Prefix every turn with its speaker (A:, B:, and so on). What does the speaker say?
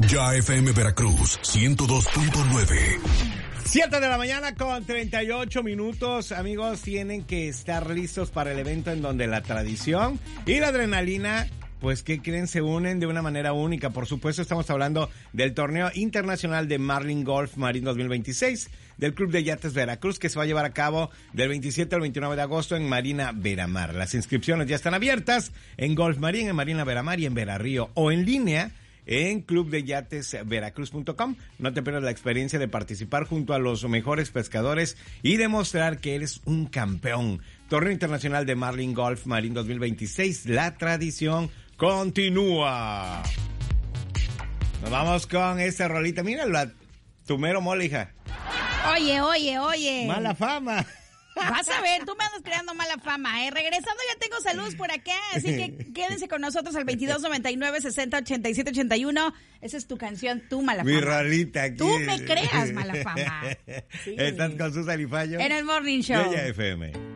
A: Ya FM Veracruz, 102.9.
B: 7 de la mañana con 38 minutos. Amigos, tienen que estar listos para el evento en donde la tradición y la adrenalina, pues, ¿qué creen? Se unen de una manera única. Por supuesto, estamos hablando del Torneo Internacional de Marlin Golf Marine 2026 del Club de Yates Veracruz, que se va a llevar a cabo del 27 al 29 de agosto en Marina Veramar. Las inscripciones ya están abiertas en Golf Marine, en Marina Veramar y en Verarrío, o en línea en clubdeyatesveracruz.com. No te pierdas la experiencia de participar junto a los mejores pescadores y demostrar que eres un campeón. Torneo Internacional de Marlin Golf Marine 2026. La tradición continúa. Nos vamos con esta rolita. Mira, tu mero mole, hija.
C: Oye.
B: Mala fama.
C: Vas a ver, tú me andas creando mala fama, ¿eh? Regresando ya tengo saludos por acá, así que quédense con nosotros al 2299-608781. Esa es tu canción, tú mala fama.
B: Mi rolita aquí.
C: Tú me creas mala fama. Sí.
B: Estás con Susan y Fallo
C: en el Morning Show.
B: Ya FM.